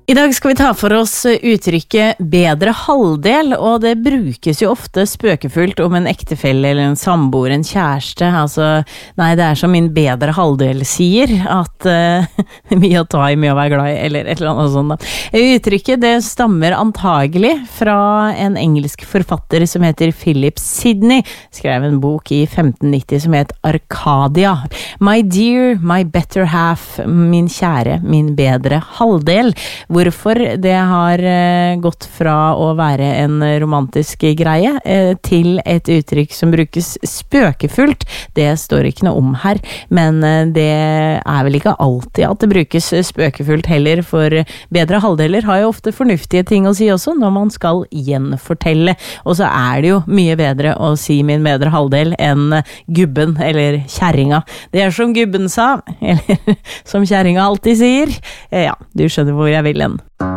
I dag skal vi ta for oss uttrykket bedre halvdel, og det brukes jo ofte spøkefullt om en ektefelle eller en samboer, en kjæreste. Altså, nei, det som min bedre halvdel sier, at mye å ta i, mye å være glad i, eller et eller annet sånt da. Uttrykket det stammer antagelig fra en engelsk forfatter som heter Philip Sidney, skrev en bok i 1590 som het Arcadia. My dear, my better half, min kjære, min bedre halvdel. Hvorfor det har gått fra å være en romantisk greie til et uttrykk som brukes spøkefullt, det står ikke noe om her, men det vel ikke alltid at det brukes spøkefullt heller, for bedre halvdeler har jo ofte fornuftige ting å si også når man skal gjenfortelle, og så det jo mye bedre å si min bedre halvdel enn gubben eller kjerringa. Det som gubben sa, eller som kjerringa alltid sier. Ja, du skjønner hvor jeg vil hen.